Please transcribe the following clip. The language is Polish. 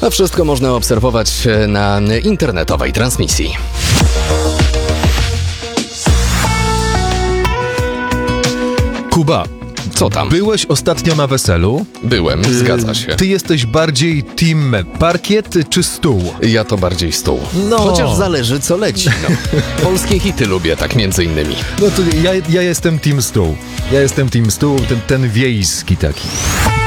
To wszystko można obserwować na internetowej transmisji. Kuba, Co tam? byłeś ostatnio na weselu? Byłem, zgadza się. Ty jesteś bardziej team parkiet czy stół? Ja to bardziej stół. No. Chociaż zależy, co leci. No. Polskie hity lubię, tak między innymi. No to ja jestem team stół. Ja jestem team stół, ten wiejski taki.